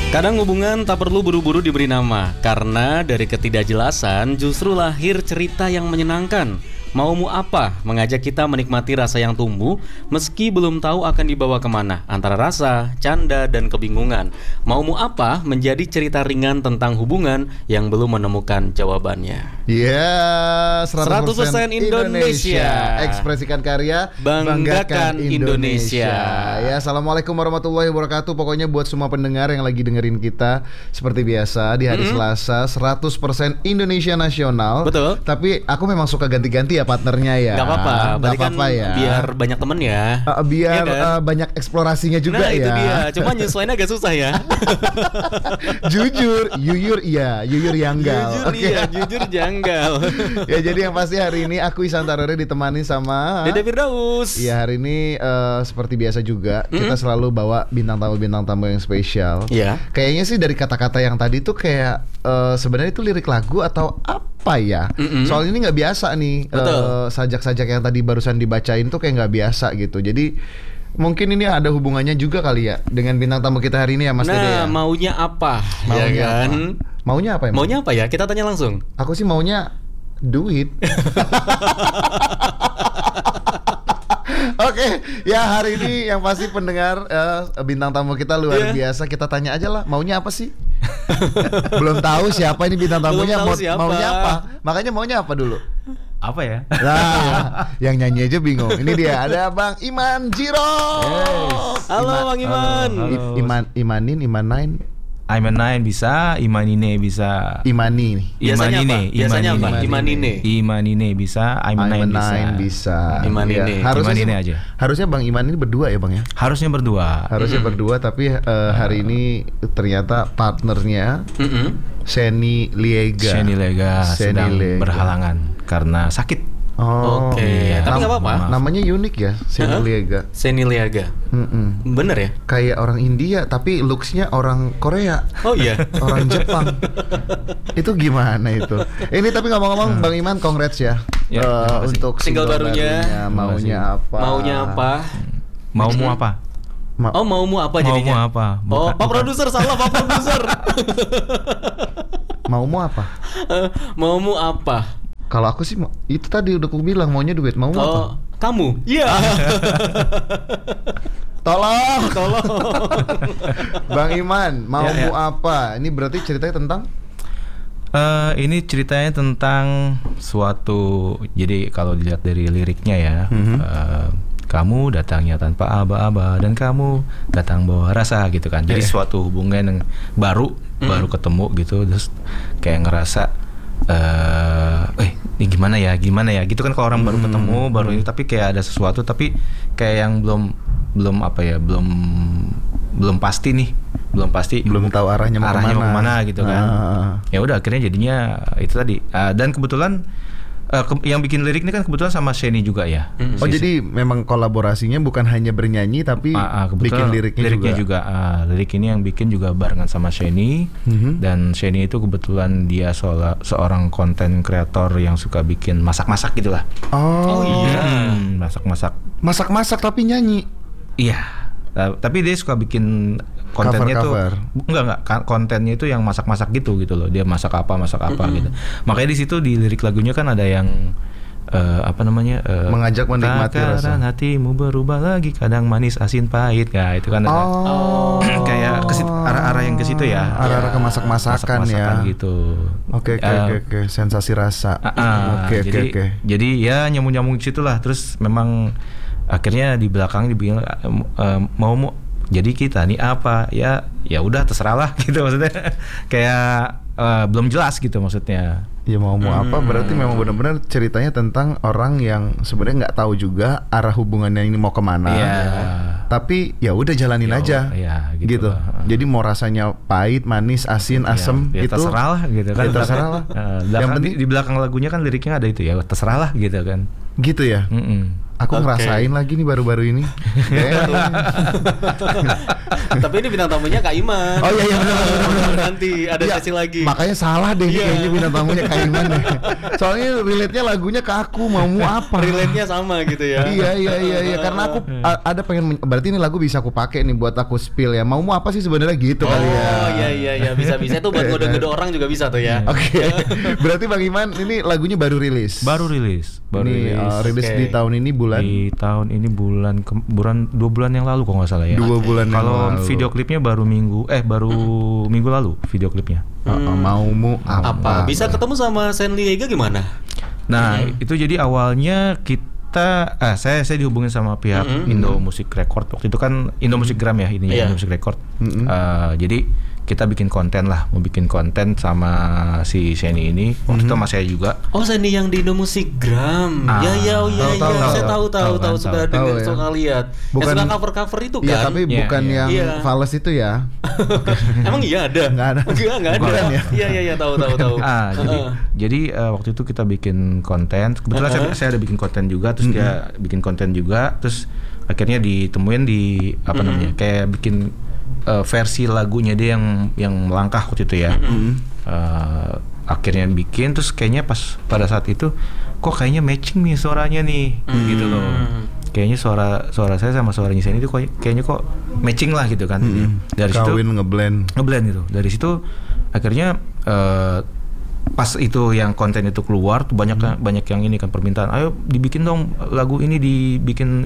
Kadang hubungan tak perlu buru-buru diberi nama, karena dari ketidakjelasan justru lahir cerita yang menyenangkan. Maumu apa? Mengajak kita menikmati rasa yang tumbuh, meski belum tahu akan dibawa kemana, antara rasa, canda, dan kebingungan. Maumu apa? Menjadi cerita ringan tentang hubungan yang belum menemukan jawabannya. Iya, 100% Indonesia. Ekspresikan karya, Banggakan Indonesia. Ya, assalamualaikum warahmatullahi wabarakatuh. Pokoknya buat semua pendengar yang lagi dengerin kita, seperti biasa di hari Selasa 100% Indonesia Nasional. Betul. Tapi aku memang suka ganti-ganti ya partnernya ya. Gak apa-apa, Gak apa-apa ya. biar banyak temen ya. Biar Iya kan? banyak eksplorasinya juga Nah ya. itu dia, cuma nyesuainya agak susah ya. Jujur, yuyur iya, yuyur yanggal. Jujur Oke. iya, jujur janggal. Ya jadi yang pasti hari ini aku Ihsan Tarore ditemani sama Dede Firdaus. Iya, hari ini seperti biasa juga kita selalu bawa bintang tamu yang spesial. Iya. Kayaknya sih dari kata-kata yang tadi tuh kayak sebenarnya itu lirik lagu atau apa ya? Soal ini nggak biasa nih. Sajak-sajak yang tadi barusan dibacain tuh kayak nggak biasa gitu. Jadi mungkin ini ada hubungannya juga kali ya dengan bintang tamu kita hari ini ya Mas Dede ya? Maunya apa? Maunya Ya kan? apa? Maunya apa emang? Maunya apa ya? Kita tanya langsung. Aku sih maunya duit. Oke, ya hari ini yang pasti pendengar bintang tamu kita luar biasa. Kita tanya aja lah, maunya apa sih? Belum tahu siapa ini bintang tamunya, Belum tahu siapa. maunya apa? Makanya maunya apa dulu? Apa ya? Nah, yang nyanyi aja bingung. Ini dia, ada Bang Iman Jiro. Halo Bang Iman. Imanin. Iman9 bisa, Imanine bisa. Imani nih. Biasanya apa? Biasanya apa? Imanine. Imanine bisa, Iman9 bisa. Iya, Imanine. Imanine aja. Harusnya Bang Iman ini berdua ya Bang ya? Harusnya berdua. Harusnya berdua, tapi hari ini ternyata partnernya Seni Liega. Sheni Lega sedang berhalangan karena sakit. Oh, Oke, tapi nggak apa-apa. Namanya unik ya, Seni Liega. Seni Liaga. Bener ya? Kayak orang India, tapi looks-nya orang Korea. Oh iya. Orang Jepang. Itu gimana itu? Ini tapi ngomong-ngomong Bang Iman, congrats ya, Ya, terima kasih. untuk Single barunya. Maunya apa? Maunya apa? Maumu apa? Oh, maumu apa Maumu jadinya? apa? Oh, Pak Produser, salah Pak Produser. Maumu apa? Maumu apa? Kalau aku sih itu tadi udah aku bilang maunya duit. Maumu apa? Oh, kamu? Iya. Tolong. Bang Iman, maumu Ya. apa? Ini berarti ceritanya tentang Ini ceritanya tentang suatu. Jadi kalau dilihat dari liriknya ya, kamu datangnya tanpa aba-aba dan kamu datang bawa rasa gitu kan. Jadi suatu hubungan yang baru ketemu gitu, terus kayak ngerasa ini gimana ya gitu kan kalau orang baru ketemu baru ini, tapi kayak ada sesuatu tapi kayak yang belum apa ya, belum pasti nih, belum tahu arahnya mau kemana gitu kan. Ya udah akhirnya jadinya itu tadi. Dan kebetulan yang bikin lirik ini kan kebetulan sama Sheni juga ya. Oh, jadi memang kolaborasinya bukan hanya bernyanyi tapi bikin liriknya juga. Lirik ini yang bikin juga barengan sama Sheni. Dan Sheni itu kebetulan dia seorang konten kreator yang suka bikin masak-masak gitulah. Oh iya. Masak-masak tapi nyanyi. Iya. Tapi dia suka bikin kontennya Cover. tuh enggak kontennya itu yang masak-masak gitu loh. Dia masak apa gitu. Makanya di situ di lirik lagunya kan ada yang mengajak menikmati rasa. Takaran hatimu berubah lagi, kadang manis asin pahit. Nah, itu kan ada kayak arah-arah yang ke situ ya. Arah-arah ke masak-masakan ya. Gitu. Oke. Sensasi rasa. Oke. Jadi ya nyambung-nyambung situ lah. Terus memang akhirnya di belakang dibilang mau jadi kita nih apa ya udah terserah lah gitu maksudnya. Kayak belum jelas gitu maksudnya. Ya mau apa berarti memang benar-benar ceritanya tentang orang yang sebenarnya nggak tahu juga arah hubungannya ini mau kemana. Tapi ya udah jalanin aja. Gitu. Jadi mau rasanya pahit, manis, asin, asem ya itu terserah lah gitu kan. Ya terserah lah. Yang penting di belakang lagunya kan liriknya ada itu ya terserah lah gitu kan. Gitu ya. Aku ngerasain lagi nih baru-baru ini. Tapi ini bintang tamunya Kak Iman. Oh iya benar. Nanti ada sesi lagi. Makanya salah deh kayaknya bintang tamunya Kak Iman deh. Soalnya relate-nya lagunya ke aku, maumu apa? Relate-nya sama gitu ya. Iya. Karena aku ada pengen berarti ini lagu bisa aku pakai nih buat aku spill ya. Maumu apa sih sebenarnya gitu kali ya. Oh iya bisa tuh buat ngode-ngode orang juga bisa tuh ya. Oke. Berarti Bang Iman ini lagunya baru rilis. Baru rilis. Rilis di tahun ini bulan. Di tahun ini bulan 2 bulan yang lalu kalau nggak salah ya. 2 bulan yang lalu. Kalau video klipnya baru minggu lalu video klipnya. Maumu apa? Bisa ketemu sama Senli Ega gimana? Nah, itu jadi awalnya saya dihubungin sama pihak Indo Music Record. Waktu itu kan Indo Music Gram ya ini Indo Music Record. Jadi kita bikin konten mau bikin konten sama si Seni ini. Waktu itu sama saya juga. Oh, Seni yang di Indo Music Gram. Iya. Saya tahu suka dengar, suka lihat. Yang suka cover itu kan. Iya, tapi bukan yang Fales itu ya. Emang iya ada? Enggak ada. Enggak ada. Bukan ya? Iya, tahu. Jadi waktu itu kita bikin konten. Kebetulan saya ada bikin konten juga, terus dia bikin konten juga, terus akhirnya ditemuin di kayak bikin versi lagunya dia yang melangkah waktu itu ya. Akhirnya bikin, terus kayaknya pada saat itu kok kayaknya matching nih suaranya nih gitu loh. Kayaknya suara saya sama suaranya Seni itu kayaknya kok matching lah gitu kan. Dari situ ngeblend gitu. Dari situ akhirnya pas itu yang konten itu keluar tuh banyak yang ini kan permintaan, ayo dibikin dong lagu ini, dibikin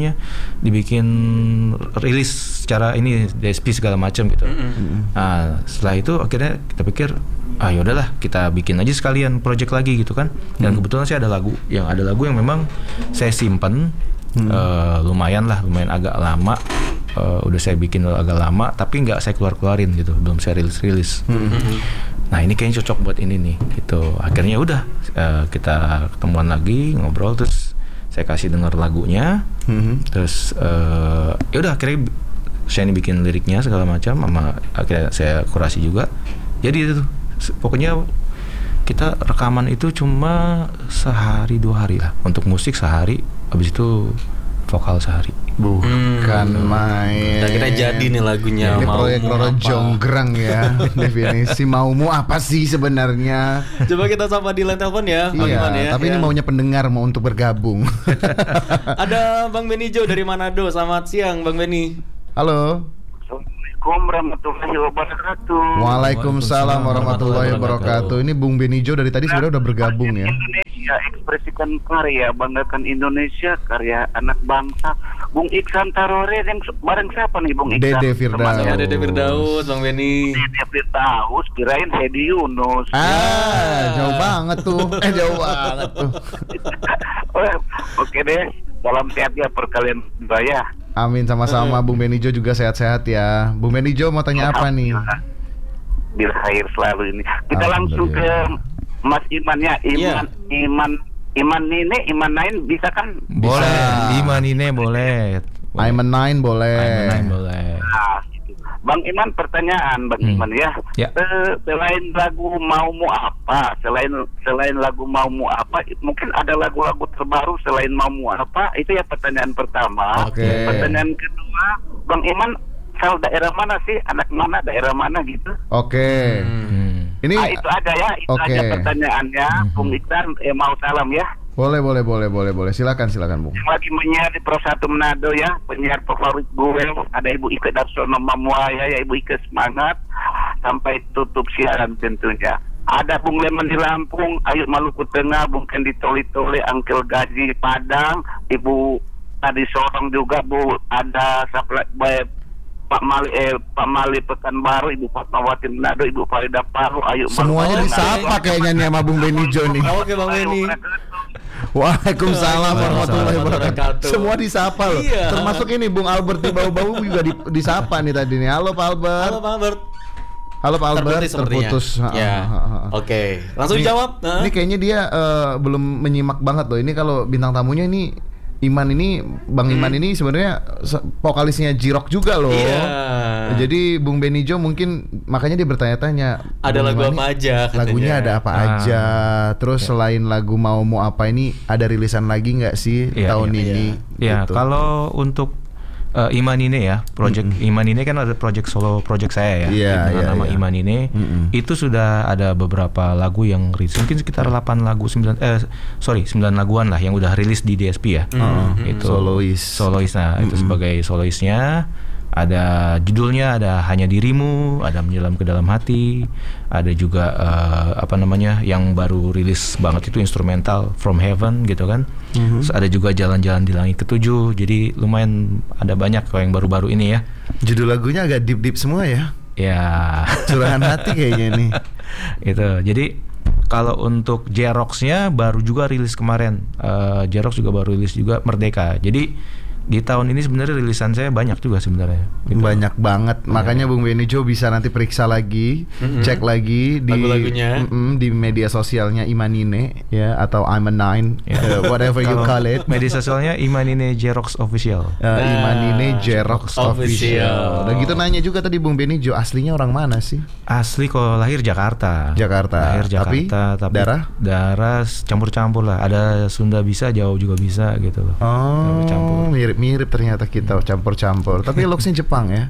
rilis secara ini DSP segala macam gitu. Nah setelah itu akhirnya kita pikir yaudahlah kita bikin aja sekalian project lagi gitu kan. Dan kebetulan sih ada lagu yang memang saya simpen lumayan agak lama. Udah saya bikin agak lama tapi nggak saya keluarin gitu, belum saya rilis. Nah ini kayaknya cocok buat ini nih gitu. Akhirnya udah kita ketemuan lagi, ngobrol, terus saya kasih dengar lagunya. Terus udah akhirnya saya bikin liriknya segala macam, sama akhirnya saya kurasi juga. Jadi itu pokoknya kita rekaman itu cuma sehari 2 hari lah. Untuk musik sehari, habis itu vokal sehari. Bukan main. Dan kita jadi nih lagunya. Ini proyek Roro Jonggrang ya. Definisi maumu apa sih sebenarnya? Coba kita sapa di line telepon ya. Iya, tapi ini maunya pendengar mau untuk bergabung. Ada Bang Benijo dari Manado. Selamat siang Bang Beni. Halo. Assalamualaikum warahmatullahi wabarakatuh. Waalaikumsalam warahmatullahi wabarakatuh. Ini Bung Benijo dari tadi sebenarnya udah bergabung ya. Indonesia, ekspresikan karya, banggakan Indonesia, karya anak bangsa. Bung Iksan Tarore yang bareng siapa nih Bung Iksan? Dede Firdaus. Dede Firdaus, Bang Beni. Dede Firdaus, kirain Hedi Yunus. Jauh banget tuh. Jauh banget tuh. Oke deh, salam sehat ya per kalian berdua ya. Amin, sama-sama. Bung Benijo juga sehat-sehat ya. Bung Benijo mau tanya apa nih? Bil khair selalu ini. Kita langsung ke Mas Iman ya. Iman Nain bisa kan? Boleh. Iman Nine boleh. Iman Nain boleh. Nah, gitu. Bang Iman, pertanyaan Bang Iman ya. Selain lagu Maumu Apa, selain lagu Maumu Apa, mungkin ada lagu-lagu terbaru selain Maumu Apa? Itu ya pertanyaan pertama. Pertanyaan kedua, Bang Iman asal daerah mana sih? Anak mana? Daerah mana gitu? Ini itu aja ya, itu aja pertanyaannya. Bung Iksan mau salam ya. Boleh. Silakan Bung. Yang lagi menyiar di Pro 1 Manado ya, penyiar favorit gue ada Ibu Ike Darsono Mamuaya ya, Ibu Ike semangat sampai tutup siaran tentunya. Ada Bung Leman di Lampung, Ayu Maluku Tengah, Bung Kendi Toli, Angkel Gaji Padang, Ibu tadi Sorong juga Bu, ada Pak Mali Pekanbaru, Ibu Fatmawati Manado, Ibu Farida Paru, Ayu semuanya disapa kayaknya nih sama Bung Benijo nih. Oke Bang Beni. Waalaikumsalam warahmatullahi wabarakatuh. Semua disapa loh. Termasuk ini Bung Albert di bau-bau juga disapa nih tadi nih. Halo Pak Albert. Halo Pak Albert. Terputus. Oke. Langsung jawab. Ini kayaknya dia belum menyimak banget loh. Ini kalau bintang tamunya ini Bang Iman ini sebenarnya vokalisnya J-Rock juga loh. Jadi Bung Benijo mungkin makanya dia bertanya-tanya. Ada lagu apa aja? Katanya. Lagunya ada apa aja? Terus selain lagu Maumu Apa ini ada rilisan lagi nggak sih tahun ini? Ya, gitu. kalau untuk Imanine ya, project Imanine kan ada project solo project saya ya, dengan nama Imanine. Itu sudah ada beberapa lagu yang rilis, mungkin sekitar 8 lagu 9 laguan lah yang udah rilis di DSP ya. Itu solois. Nah, itu sebagai soloisnya. Ada judulnya, ada Hanya Dirimu, ada Menyelam ke Dalam Hati, ada juga yang baru rilis banget itu instrumental From Heaven gitu kan. Terus ada juga Jalan-Jalan di Langit Ketujuh. Jadi lumayan ada banyak kalau yang baru-baru ini ya. Judul lagunya agak deep semua ya. Ya, curahan hati kayaknya nih. Itu. Jadi kalau untuk J-Rocks-nya baru juga rilis kemarin. J-Rocks juga baru rilis juga Merdeka. Jadi di tahun ini sebenarnya rilisan saya banyak juga sebenarnya. Gitu. Banyak banget. Makanya Bung Benijo bisa nanti periksa lagi, cek lagi di lagu-lagunya di media sosialnya Imanine ya, atau Iman9 whatever you call it. Media sosialnya Imanine J-Rocks Official. Imanine J-Rocks Official. Dan gitu nanya juga tadi Bung Benijo, aslinya orang mana sih? Asli kalau lahir Jakarta. Lahir Jakarta, tapi darah campur-campur lah. Ada Sunda bisa, Jawa juga bisa gitu loh. Oh, campur. Mirip ternyata kita campur-campur. Tapi looks-nya Jepang ya.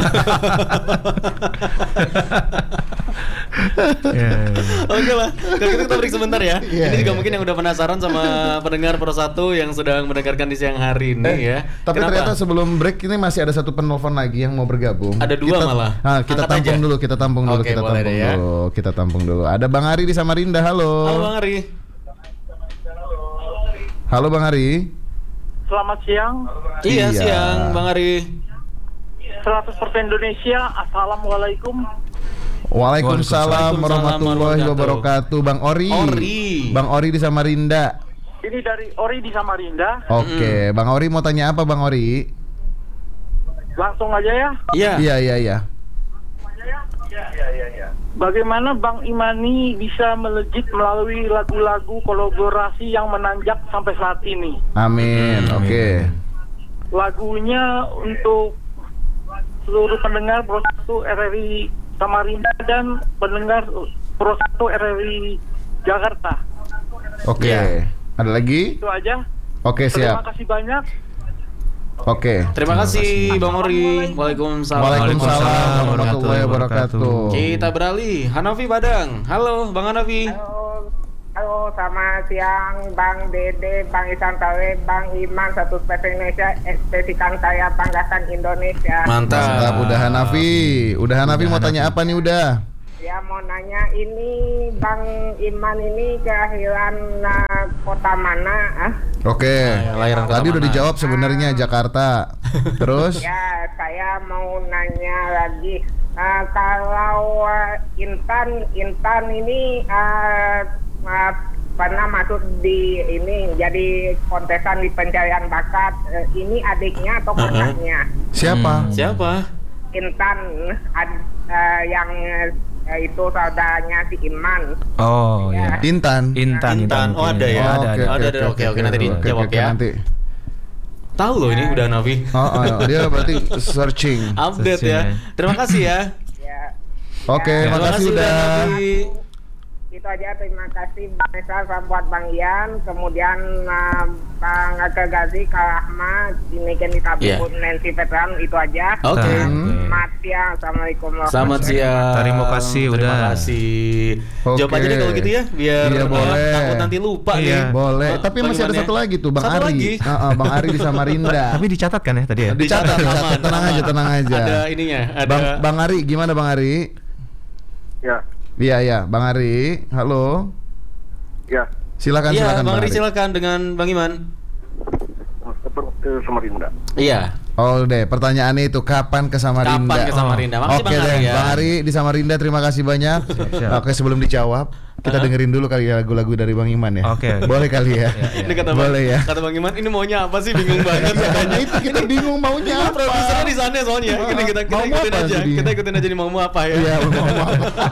Oke lah, kalau gitu kita break sebentar ya. Ini juga mungkin yang udah penasaran sama pendengar Pro 1 yang sedang mendengarkan di siang hari ini ya. Tapi ternyata sebelum break ini masih ada satu penelpon lagi yang mau bergabung. Ada dua malah. Kita tampung dulu, kita tampung dulu. Ada Bang Ari di Samarinda. Halo. Halo Bang Ari. Halo Bang Ari. Selamat siang. Iya, siang Bang Ari. 100% Indonesia. Assalamualaikum. Waalaikumsalam warahmatullahi wabarakatuh. Bang Ori. Bang Ori di Samarinda. Ini dari Ori di Samarinda. Oke, Bang Ori mau tanya apa Bang Ori? Langsung aja ya. Iya. Bagaimana Bang Imani bisa melejit melalui lagu-lagu kolaborasi yang menanjak sampai saat ini? Amin. Oke. Lagunya untuk seluruh pendengar Pro 1 RRI Samarinda dan pendengar Pro 1 RRI Jakarta. Oke. Ada lagi? Itu aja. Oke, siap. Terima kasih banyak. Oke. Terima kasih Bang Ori. Waalaikumsalam warahmatullahi wabarakatuh. Kita beralih. Hanafi Padang. Halo Bang Hanafi. Halo, selamat siang Bang Dede, Bang Isan Tawe, Bang Iman, satu spesial Indonesia, ekspresikan saya banggakan Indonesia. Mantap. Udah Hanafi mau tanya apa nih udah? Ya mau nanya ini Bang Iman ini kelahiran kota mana? Oke. Tadi udah dijawab sebenarnya Jakarta. Terus? Ya saya mau nanya lagi. Kalau Intan ini pernah masuk di ini jadi kontesan di pencarian bakat. Ini adiknya atau kakaknya? Siapa? Intan yang itu saudaranya si Iman. Oh ya. Intan. Oh ada ya. Ada. Oke nanti dijawab ya. Tahu loh ini udah Hanafi. Dia berarti searching. Update ya. Terima kasih ya. Oke, makasih udah. Itu aja, terima kasih Bang Esal, buat Bang Ian, kemudian Bang Aga Gazi, Kak Ahmad, demikian ditabung Nancy Veteran, itu aja. Oke. Selamat siang, assalamualaikum. Selamat siang. Terima kasih udah. Terima kasih. Jawab aja deh kalau gitu ya, biar takut nanti lupa nih. Boleh. Tapi masih ada satu lagi tuh, Bang Ari. Bang Ari di Samarinda. Tapi dicatat kan ya tadi ya? Dicatat. Tenang aja. Ada ininya. Ada. Bang Ari, gimana Bang Ari? Iya, Bang Ari. Halo. Ya. Silakan Bang Ari silakan dengan Bang Iman. Ke Samarinda. Iya. Oh deh, pertanyaannya itu kapan ke Samarinda? Makasih Oke Bang Ari ya. Bang Ari di Samarinda, terima kasih banyak. Oke, sebelum dijawab, kita dengerin dulu kali ya lagu-lagu dari Bang Iman ya. Oke. Boleh kali ya. Ini kata Bang Iman, ini maunya apa sih? Bingung banget. Itu kita bingung maunya apa. Produsernya di sana soalnya. Kita ikutin aja nih mau apa ya. Iya, mau apa.